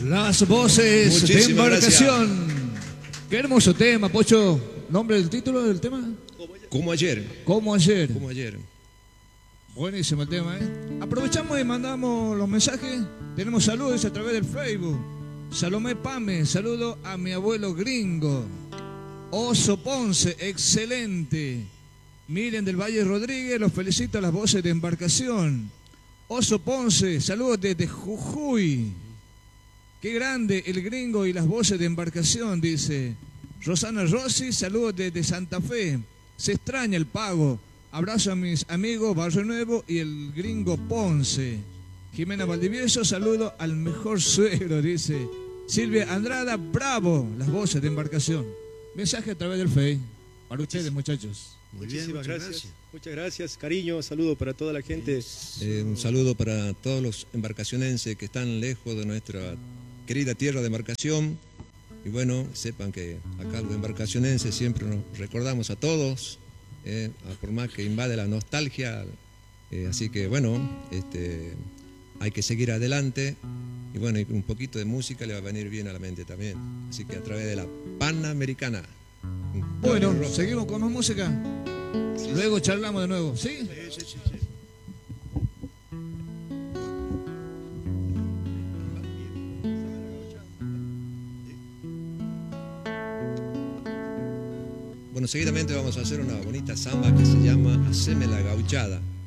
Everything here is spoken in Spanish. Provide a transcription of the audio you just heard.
Las voces de Muchísimas embarcación. gracias. Qué hermoso tema, Pocho. ¿Nombre del título del tema? Como ayer. Como ayer. Como ayer. Buenísimo el tema, ¿eh? Aprovechamos y mandamos los mensajes. Tenemos saludos a través del Facebook. Salomé Pame, saludo a mi abuelo gringo. Oso Ponce, excelente. Miren del Valle Rodríguez, los felicito a las voces de embarcación. Oso Ponce, saludos desde Jujuy. Qué grande el gringo y las voces de embarcación, dice. Rosana Rossi, saludos desde Santa Fe. Se extraña el pago. Abrazo a mis amigos Barrio Nuevo y el gringo Ponce. Jimena Valdivieso, saludo al mejor suegro, dice. Silvia Andrada, bravo, las voces de embarcación. Mensaje a través del Facebook. Para ustedes, muchachos. Muchísimas gracias. Muchas gracias, cariño, saludo para toda la gente. Un saludo para todos los embarcacionenses que están lejos de nuestra querida tierra de embarcación. Y bueno, sepan que acá los embarcacionenses siempre nos recordamos a todos, por más que invade la nostalgia. Así que bueno, hay que seguir adelante. Y bueno, y un poquito de música le va a venir bien a la mente también. Así que a través de la Panamericana. Bueno, seguimos con más música. Luego charlamos de nuevo, ¿sí? Sí. Bueno, seguidamente vamos a hacer una bonita samba que se llama Haceme la Gauchada.